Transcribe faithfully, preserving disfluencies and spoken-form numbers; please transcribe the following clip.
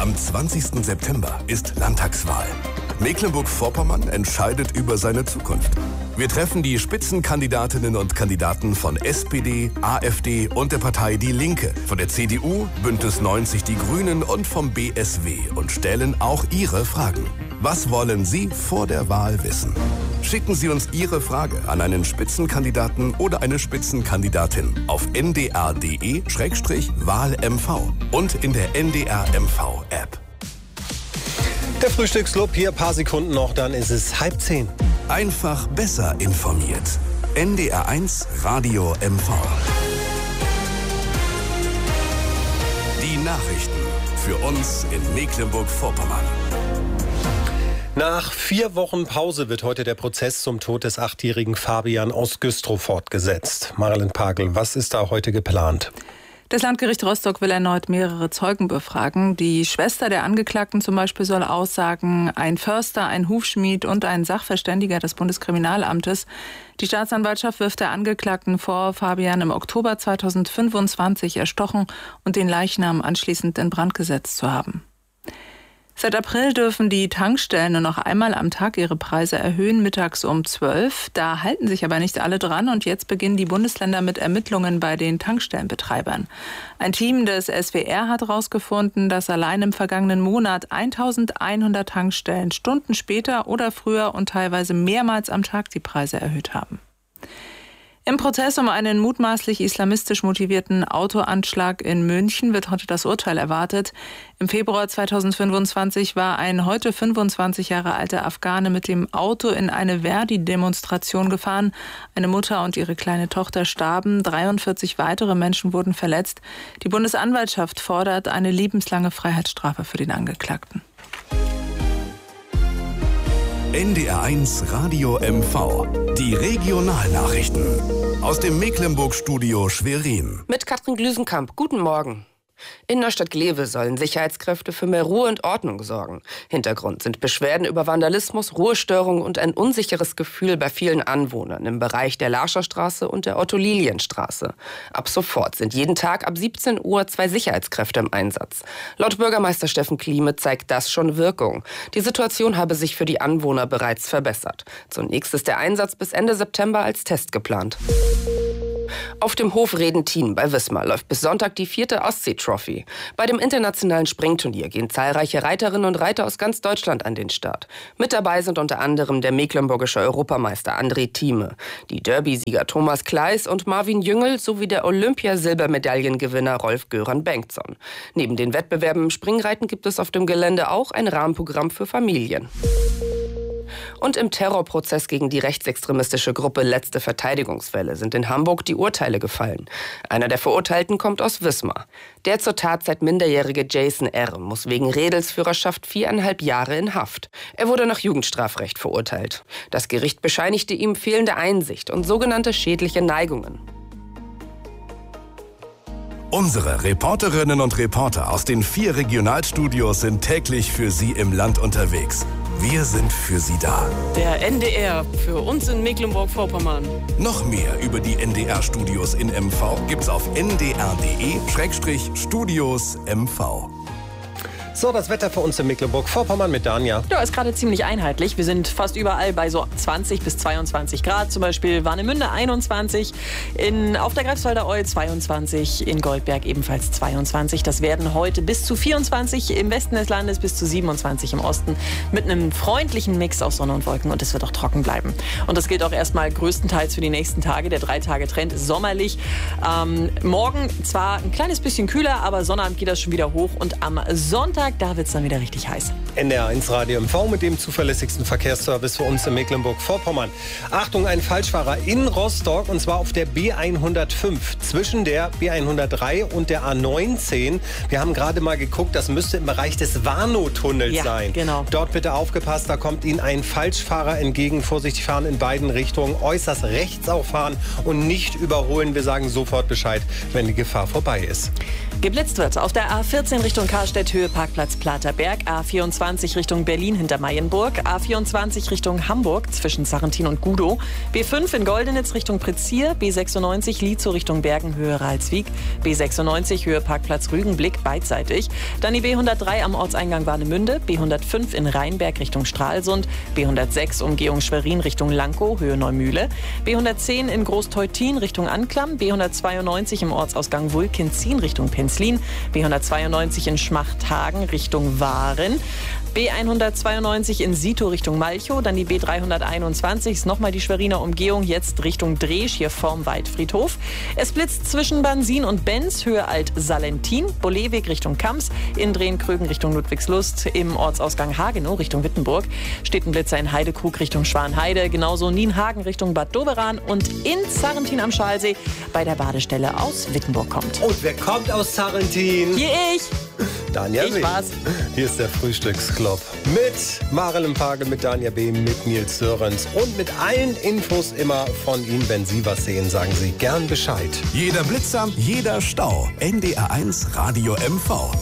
Am zwanzigsten September ist Landtagswahl. Mecklenburg-Vorpommern entscheidet über seine Zukunft. Wir treffen die Spitzenkandidatinnen und Kandidaten von S P D, AfD und der Partei Die Linke, von der C D U, Bündnis neunzig Die Grünen und vom B S W und stellen auch Ihre Fragen. Was wollen Sie vor der Wahl wissen? Schicken Sie uns Ihre Frage an einen Spitzenkandidaten oder eine Spitzenkandidatin auf n d r punkt d e slash wahl m v und in der N D R M V-App. Der Frühstücksclub, hier ein paar Sekunden noch, dann ist es halb zehn. Einfach besser informiert. N D R eins Radio M V. Die Nachrichten für uns in Mecklenburg-Vorpommern. Nach vier Wochen Pause wird heute der Prozess zum Tod des achtjährigen Fabian aus Güstrow fortgesetzt. Marilyn Pagel, was ist da heute geplant? Das Landgericht Rostock will erneut mehrere Zeugen befragen. Die Schwester der Angeklagten zum Beispiel soll aussagen, ein Förster, ein Hufschmied und ein Sachverständiger des Bundeskriminalamtes. Die Staatsanwaltschaft wirft der Angeklagten vor, Fabian im Oktober zweitausendfünfundzwanzig erstochen und den Leichnam anschließend in Brand gesetzt zu haben. Seit April dürfen die Tankstellen nur noch einmal am Tag ihre Preise erhöhen, mittags um zwölf. Da halten sich aber nicht alle dran und jetzt beginnen die Bundesländer mit Ermittlungen bei den Tankstellenbetreibern. Ein Team des S W R hat herausgefunden, dass allein im vergangenen Monat eintausendeinhundert Tankstellen Stunden später oder früher und teilweise mehrmals am Tag die Preise erhöht haben. Im Prozess um einen mutmaßlich islamistisch motivierten Autoanschlag in München wird heute das Urteil erwartet. Im Februar zweitausendfünfundzwanzig war ein heute fünfundzwanzig Jahre alter Afghane mit dem Auto in eine Verdi-Demonstration gefahren. Eine Mutter und ihre kleine Tochter starben, dreiundvierzig weitere Menschen wurden verletzt. Die Bundesanwaltschaft fordert eine lebenslange Freiheitsstrafe für den Angeklagten. N D R eins Radio M V. Die Regionalnachrichten aus dem Mecklenburg-Studio Schwerin. Mit Katrin Glüsenkamp. Guten Morgen. In Neustadt-Glewe sollen Sicherheitskräfte für mehr Ruhe und Ordnung sorgen. Hintergrund sind Beschwerden über Vandalismus, Ruhestörungen und ein unsicheres Gefühl bei vielen Anwohnern im Bereich der Larscherstraße und der Otto-Lilien-Straße. Ab sofort sind jeden Tag ab siebzehn Uhr zwei Sicherheitskräfte im Einsatz. Laut Bürgermeister Steffen Klieme zeigt das schon Wirkung. Die Situation habe sich für die Anwohner bereits verbessert. Zunächst ist der Einsatz bis Ende September als Test geplant. Auf dem Hof Redentin bei Wismar läuft bis Sonntag die vierte Ostsee-Trophy. Bei dem internationalen Springturnier gehen zahlreiche Reiterinnen und Reiter aus ganz Deutschland an den Start. Mit dabei sind unter anderem der mecklenburgische Europameister André Thieme, die Derby-Sieger Thomas Kleis und Marvin Jüngel sowie der Olympia-Silbermedaillengewinner Rolf Göran Bengtsson. Neben den Wettbewerben im Springreiten gibt es auf dem Gelände auch ein Rahmenprogramm für Familien. Und im Terrorprozess gegen die rechtsextremistische Gruppe Letzte Verteidigungswelle sind in Hamburg die Urteile gefallen. Einer der Verurteilten kommt aus Wismar. Der zur Tatzeit minderjährige Jason R. muss wegen Redelsführerschaft viereinhalb Jahre in Haft. Er wurde nach Jugendstrafrecht verurteilt. Das Gericht bescheinigte ihm fehlende Einsicht und sogenannte schädliche Neigungen. Unsere Reporterinnen und Reporter aus den vier Regionalstudios sind täglich für Sie im Land unterwegs. Wir sind für Sie da. Der N D R für uns in Mecklenburg-Vorpommern. Noch mehr über die N D R-Studios in M V gibt's auf n d r punkt d e slash studios m v. So, das Wetter für uns in Mecklenburg-Vorpommern mit Danja. Ja, ist gerade ziemlich einheitlich. Wir sind fast überall bei so zwanzig bis zweiundzwanzig Grad. Zum Beispiel Warnemünde einundzwanzig, in, auf der Greifswalder Eu zweiundzwanzig, in Goldberg ebenfalls zweiundzwanzig. Das werden heute bis zu vierundzwanzig im Westen des Landes, bis zu siebenundzwanzig im Osten. Mit einem freundlichen Mix aus Sonne und Wolken und es wird auch trocken bleiben. Und das gilt auch erstmal größtenteils für die nächsten Tage. Der Drei-Tage-Trend ist sommerlich. Ähm, morgen zwar ein kleines bisschen kühler, aber Sonnabend geht das schon wieder hoch. Und am Sonntag, da wird es dann wieder richtig heiß. N D R eins Radio M V mit dem zuverlässigsten Verkehrsservice für uns in Mecklenburg-Vorpommern. Achtung, ein Falschfahrer in Rostock und zwar auf der B hundertfünf zwischen der B hundertdrei und der A neunzehn. Wir haben gerade mal geguckt, das müsste im Bereich des Warnow-Tunnels ja, sein. Genau. Dort bitte aufgepasst, da kommt Ihnen ein Falschfahrer entgegen. Vorsichtig fahren in beiden Richtungen, äußerst rechts auch fahren und nicht überholen. Wir sagen sofort Bescheid, wenn die Gefahr vorbei ist. Geblitzt wird auf der A vierzehn Richtung Karstedt, Höhe Parkplatz Platerberg, A vierundzwanzig Richtung Berlin hinter Mayenburg, A vierundzwanzig Richtung Hamburg zwischen Sarrentin und Gudow, B fünf in Goldenitz Richtung Prizier, B sechsundneunzig Lietzow Richtung Bergen, Höhe Ralswiek, B sechsundneunzig Höhe Parkplatz Rügenblick beidseitig, dann die B hundertdrei am Ortseingang Warnemünde, B hundertfünf in Rheinberg Richtung Stralsund, B hundertsechs Umgehung Schwerin Richtung Lankow, Höhe Neumühle, B hundertzehn in Großteutin Richtung Anklam, B hundertzweiundneunzig im Ortsausgang Wulkenzin Richtung Penzlin, B hundertzweiundneunzig in Schmachthagen Richtung Waren, B hundertzweiundneunzig in Sito Richtung Malchow, dann die B dreihunderteinundzwanzig, ist nochmal die Schweriner Umgehung, jetzt Richtung Dresch, hier vorm Waldfriedhof. Es blitzt zwischen Bansin und Benz, Höhe Alt-Salentin, Bolleweg Richtung Kamps, in Drehen-Krögen Richtung Ludwigslust, im Ortsausgang Hagenow Richtung Wittenburg, steht ein Blitzer in Heidekrug Richtung Schwanheide, genauso Nienhagen Richtung Bad Doberan und in Sarrentin am Schalsee bei der Badestelle aus Wittenburg kommt. Und wer kommt aus Sarrentin? Hier ich! Danja Ich B. war's. Hier ist der Frühstücksclub mit Marilyn Page, mit Danja B., mit Nils Sörens und mit allen Infos immer von Ihnen. Wenn Sie was sehen, sagen Sie gern Bescheid. Jeder Blitzer, jeder Stau. N D R eins Radio M V.